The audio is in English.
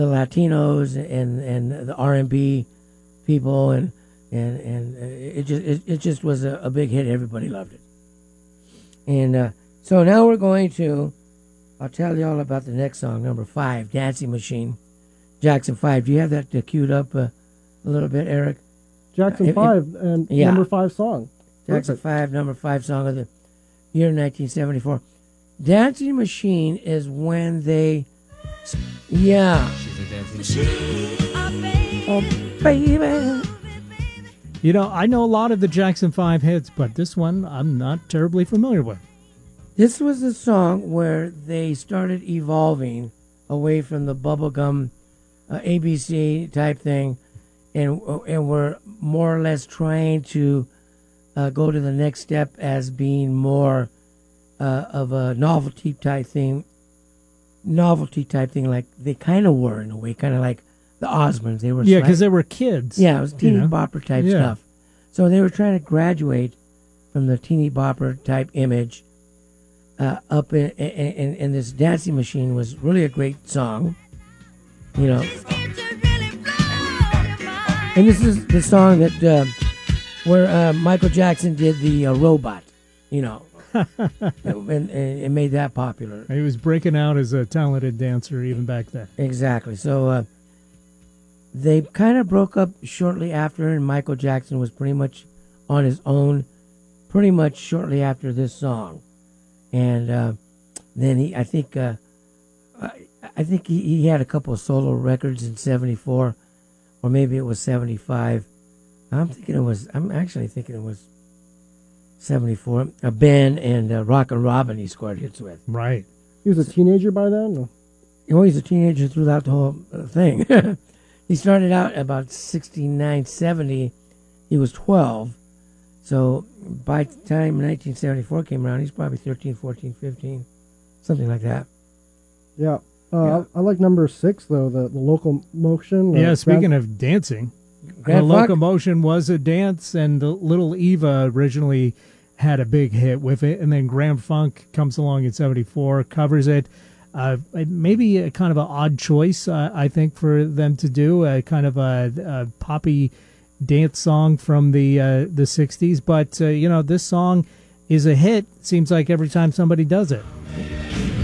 the Latinos and the R&B people, and it just was a big hit. Everybody loved it. And so now we're going to, I'll tell you all about the next song, number 5, Dancing Machine, Jackson 5. Do you have that queued up a little bit, Eric? Jackson 5 and number 5 song. Jackson 5, number 5 song of the year 1974. Dancing Machine is when they, yeah. She's a dancing machine. Oh, baby. You know, I know a lot of the Jackson 5 hits, but this one I'm not terribly familiar with. This was the song where they started evolving away from the bubblegum ABC type thing, and were more or less trying to go to the next step as being more of a novelty type thing, like they kind of were in a way, kind of like the Osmonds. They were because they were kids. Yeah, it was teeny bopper type stuff. So they were trying to graduate from the teeny bopper type image up in this Dancing Machine was really a great song, you know. And this is the song that where Michael Jackson did the robot, you know, and made that popular. He was breaking out as a talented dancer even back then. Exactly. So they kind of broke up shortly after, and Michael Jackson was pretty much on his own pretty much shortly after this song. And then I think he had a couple of solo records in 74, or maybe it was 75. I'm actually thinking it was 74. Ben and Rockin' Robin he scored hits with. Right. He was a teenager by then? Oh, he's a teenager throughout the whole thing. He started out about 69, 70. He was 12. So by the time 1974 came around, he's probably 13, 14, 15, something like that. Yeah. I like number 6, though, the Locomotion. Yeah, speaking of dancing, the Locomotion was a dance, and the Little Eva originally had a big hit with it, and then Grand Funk comes along in 74, covers it. Maybe a kind of an odd choice, I think, for them to do, a kind of a poppy dance song from the 60s. But, this song is a hit, seems like every time somebody does it.